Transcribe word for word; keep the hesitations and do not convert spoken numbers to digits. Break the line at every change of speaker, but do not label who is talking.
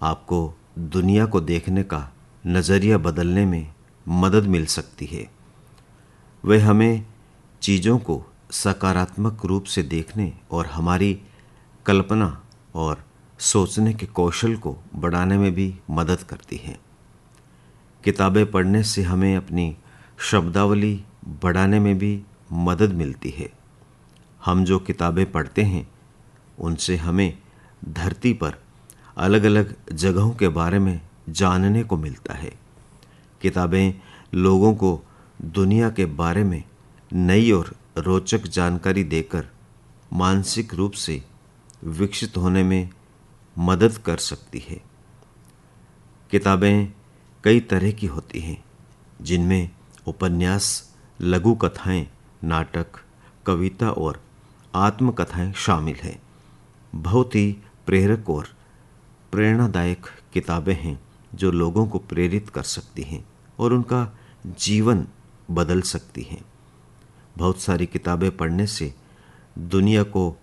आपको दुनिया को देखने का नज़रिया बदलने में मदद मिल सकती है। वे हमें चीज़ों को सकारात्मक रूप से देखने और हमारी कल्पना और सोचने के कौशल को बढ़ाने में भी मदद करती हैं। किताबें पढ़ने से हमें अपनी शब्दावली बढ़ाने में भी मदद मिलती है। हम जो किताबें पढ़ते हैं उनसे हमें धरती पर अलग अलग जगहों के बारे में जानने को मिलता है। किताबें लोगों को दुनिया के बारे में नई और रोचक जानकारी देकर मानसिक रूप से विकसित होने में मदद कर सकती है। किताबें कई तरह की होती हैं, जिनमें उपन्यास, लघु कथाएं, नाटक, कविता और आत्मकथाएं शामिल हैं। बहुत ही प्रेरक और प्रेरणादायक किताबें हैं जो लोगों को प्रेरित कर सकती हैं और उनका जीवन बदल सकती हैं। बहुत सारी किताबें पढ़ने से दुनिया को